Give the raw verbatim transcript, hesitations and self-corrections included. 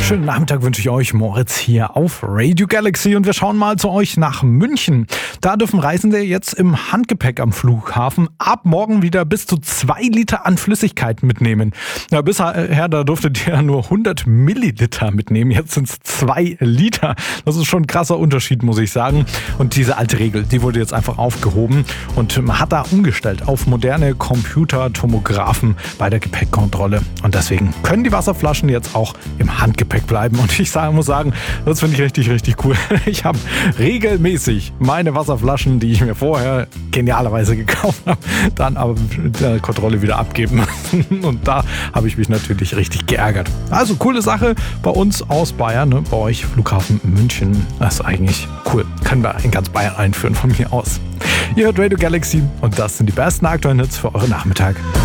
Schönen Nachmittag wünsche ich euch, Moritz hier auf Radio Galaxy, und wir schauen mal zu euch nach München. Da dürfen Reisende jetzt im Handgepäck am Flughafen ab morgen wieder bis zu zwei Liter an Flüssigkeit mitnehmen. Ja, bisher da durftet ihr nur hundert Milliliter mitnehmen, jetzt sind es zwei Liter. Das ist schon ein krasser Unterschied, muss ich sagen. Und diese alte Regel, die wurde jetzt einfach aufgehoben und man hat da umgestellt auf moderne Computertomographen bei der Gepäckkontrolle. Und deswegen können die Wasserflaschen jetzt auch im Handgepäck bleiben. Und ich sage, muss sagen, das finde ich richtig, richtig cool. Ich habe regelmäßig meine Wasserflaschen, die ich mir vorher genialerweise gekauft habe, dann aber mit der Kontrolle wieder abgeben müssen. Und da habe ich mich natürlich richtig geärgert. Also coole Sache bei uns aus Bayern, ne? Bei euch Flughafen München. Das ist eigentlich cool. Können wir in ganz Bayern einführen von mir aus. Ihr hört Radio Galaxy und das sind die besten aktuellen Hits für euren Nachmittag.